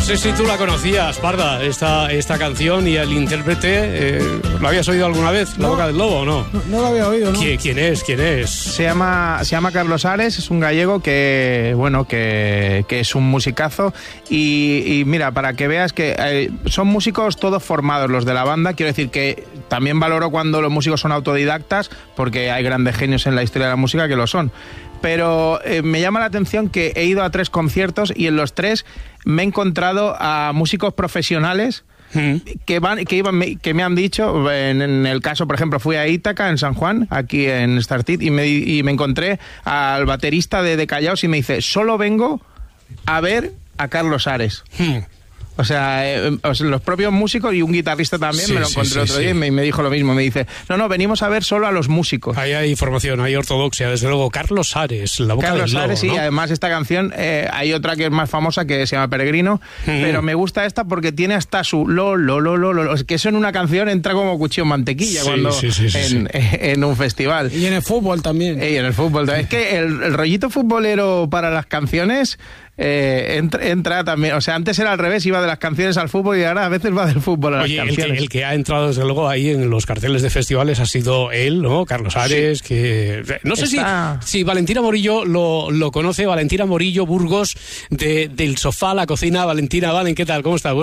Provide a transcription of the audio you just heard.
sé si tú la conocías, Parda, esta canción y el intérprete. ¿Lo habías oído alguna vez? ¿La Boca del Lobo o no? No lo había oído, ¿no? ¿Quién es? Se llama Carlos Ares, es un gallego que es un musicazo y mira, para que veas que son músicos todos formados los de la banda. Quiero decir que también valoro cuando los músicos son autodidactas, porque hay grandes genios en la historia de la música que lo son. Pero me llama la atención que he ido a 3 conciertos y en los 3 me he encontrado a músicos profesionales que me han dicho, en el caso, por ejemplo, fui a Ítaca, en San Juan, aquí en Startit, y me encontré al baterista de Callaos y me dice, solo vengo a ver a Carlos Ares. O sea, los propios músicos y un guitarrista también, me lo encontré otro día y me dijo lo mismo. Me dice, no, venimos a ver solo a los músicos. Ahí hay información, hay ortodoxia, desde luego. Carlos Ares, La Boca del Lobo, Ares, sí, ¿no? además esta canción, hay otra que es más famosa que se llama Peregrino, pero me gusta esta porque tiene hasta su lo, que eso en una canción entra como cuchillo en mantequilla en un festival. Y en el fútbol también. Y en el fútbol también. Es que el rollito futbolero para las canciones entra también. O sea, antes era al revés, iba de las canciones al fútbol y ahora a veces va del fútbol a las canciones. El que ha entrado desde luego ahí en los carteles de festivales ha sido él, ¿no? Carlos Ares, sí. Que no sé si Valentina Morillo lo conoce. Valentina Morillo Burgos, del sofá a la cocina. Valentina, Valen, ¿qué tal? ¿Cómo estás?